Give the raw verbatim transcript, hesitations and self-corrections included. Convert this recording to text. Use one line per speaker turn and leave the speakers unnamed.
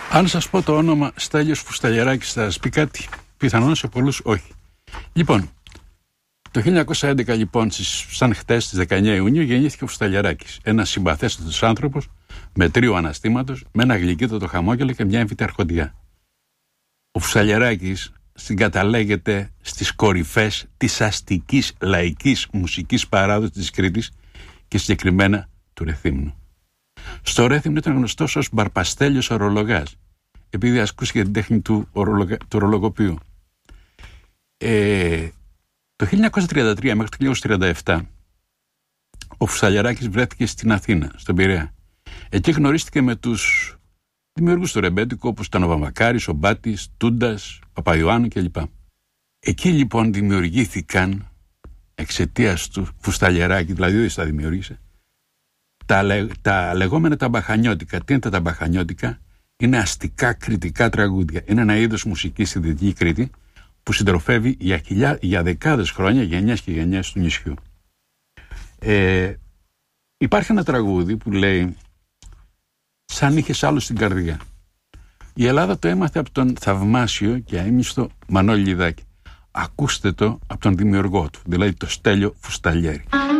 Αν σας πω το όνομα Στέλιος Φουσταλιαράκης, θα σας πει κάτι? Πιθανόν σε πολλούς όχι. Λοιπόν, το χίλια εννιακόσια έντεκα, λοιπόν, σαν χτες, στις δεκαεννέα Ιουνίου, γεννήθηκε ο Φουσταλιαράκης. Ένας συμπαθέστατος άνθρωπος, με τρίο αναστήματος, με ένα γλυκύτατο χαμόγελο και μια έμφυτη αρχοντιά. Ο Φουσταλιαράκης συγκαταλέγεται στις κορυφές της αστικής λαϊκής μουσικής παράδοσης της Κρήτης και συγκεκριμένα του Ρεθύμνου. Στο Ρέθυμνο ήταν γνωστός ως Μπαρπαστέλιος ορολογάς, επειδή ασκούσε την τέχνη του, ορολογα... του ορολογοποιού. Ε, το χίλια εννιακόσια τριάντα τρία μέχρι το χίλια εννιακόσια τριάντα επτά ο Φουσταλιαράκης βρέθηκε στην Αθήνα, στον Πειραιά. Εκεί γνωρίστηκε με τους δημιουργούς του ρεμπέτικου, όπως ήταν ο Βαμβακάρης, ο Μπάτης, Τούντας, Παπαϊωάννου κλπ. Εκεί λοιπόν δημιουργήθηκαν, εξαιτίας του Φουσταλιαράκη, δηλαδή δεν τα δημιούργησε, τα, λε, τα λεγόμενα τα μπαχανιώτικα. Τι είναι τα μπαχανιώτικα? Είναι αστικά κριτικά τραγούδια. Είναι ένα είδος μουσικής στη Δυτική Κρήτη που συντροφεύει για, χιλιά, για δεκάδες χρόνια γενιές και γενιές του νησιού. Ε, υπάρχει ένα τραγούδι που λέει «Σαν είχες άλλο στην καρδιά». Η Ελλάδα το έμαθε από τον θαυμάσιο και αείμνηστο Μανώλη Λιδάκη. Ακούστε το από τον δημιουργό του, δηλαδή το Στέλιο Φουσταλιέρη.